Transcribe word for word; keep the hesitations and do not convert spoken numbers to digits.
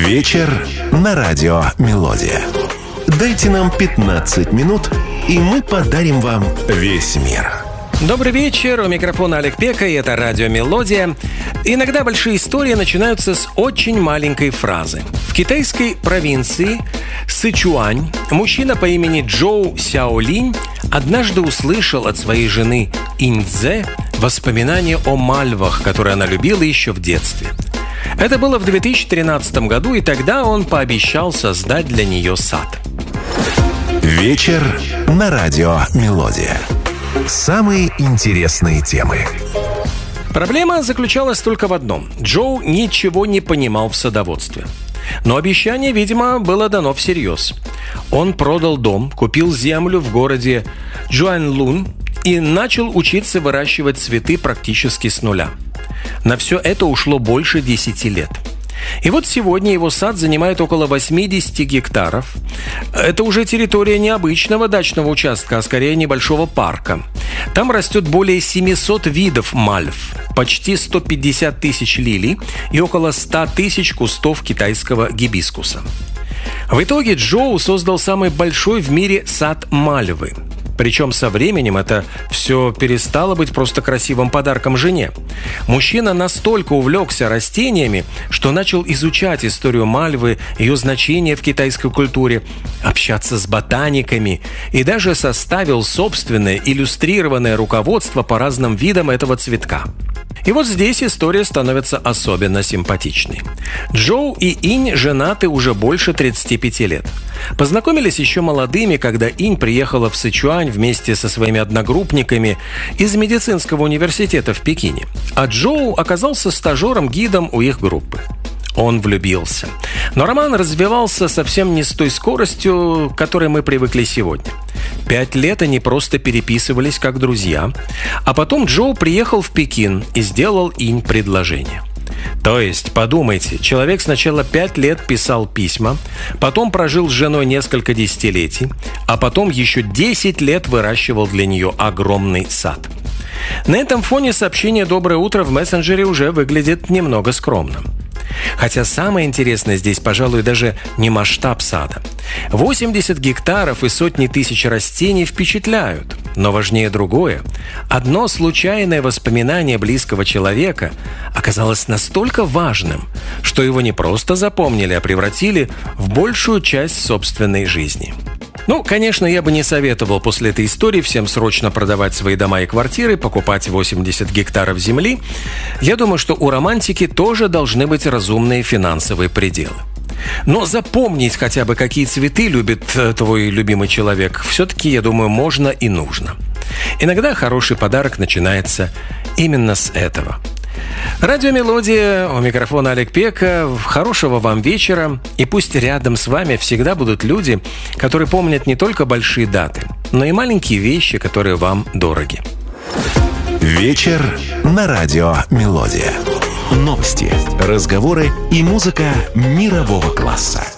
Вечер на радио «Мелодия». Дайте нам пятнадцать минут, и мы подарим вам весь мир. Добрый вечер, у микрофона Олег Пека, и это радио «Мелодия». Иногда большие истории начинаются с очень маленькой фразы. В китайской провинции Сычуань мужчина по имени Джоу Сяолинь однажды услышал от своей жены Иньцзе воспоминания о мальвах, которые она любила еще в детстве. Это было в две тысячи тринадцатом году, и тогда он пообещал создать для нее сад. Вечер на радио «Мелодия». Самые интересные темы. Проблема заключалась только в одном. Джоу ничего не понимал в садоводстве. Но обещание, видимо, было дано всерьез. Он продал дом, купил землю в городе Джуаньлун и начал учиться выращивать цветы практически с нуля. На все это ушло больше десяти лет. И вот сегодня его сад занимает около восемьдесят гектаров. Это уже территория не обычного дачного участка, а скорее небольшого парка. Там растет более семисот видов мальв, почти сто пятьдесят тысяч лилий и около ста тысяч кустов китайского гибискуса. В итоге Джоу создал самый большой в мире сад мальвы. Причем со временем это все перестало быть просто красивым подарком жене. Мужчина настолько увлекся растениями, что начал изучать историю мальвы, ее значение в китайской культуре, общаться с ботаниками и даже составил собственное иллюстрированное руководство по разным видам этого цветка. И вот здесь история становится особенно симпатичной. Джоу и Инь женаты уже больше тридцати пяти лет. Познакомились еще молодыми, когда Инь приехала в Сычуань вместе со своими одногруппниками из медицинского университета в Пекине. А Джоу оказался стажером-гидом у их группы. Он влюбился. Но роман развивался совсем не с той скоростью, к которой мы привыкли сегодня. Пять лет они просто переписывались как друзья, а потом Джоу приехал в Пекин и сделал Инь предложение. То есть, подумайте, человек сначала пять лет писал письма, потом прожил с женой несколько десятилетий, а потом еще десять лет выращивал для нее огромный сад. На этом фоне сообщение «Доброе утро» в мессенджере уже выглядит немного скромным. Хотя самое интересное здесь, пожалуй, даже не масштаб сада. восемьдесят гектаров и сотни тысяч растений впечатляют. Но важнее другое. Одно случайное воспоминание близкого человека оказалось настолько важным, что его не просто запомнили, а превратили в большую часть собственной жизни. Ну, конечно, я бы не советовал после этой истории всем срочно продавать свои дома и квартиры, покупать восемьдесят гектаров земли. Я думаю, что у романтики тоже должны быть разумные финансовые пределы. Но запомнить хотя бы, какие цветы любит твой любимый человек, все-таки, я думаю, можно и нужно. Иногда хороший подарок начинается именно с этого. Радио «Мелодия», у микрофона Олег Пека. Хорошего вам вечера. И пусть рядом с вами всегда будут люди, которые помнят не только большие даты, но и маленькие вещи, которые вам дороги. Вечер на радио «Мелодия». Новости, разговоры и музыка мирового класса.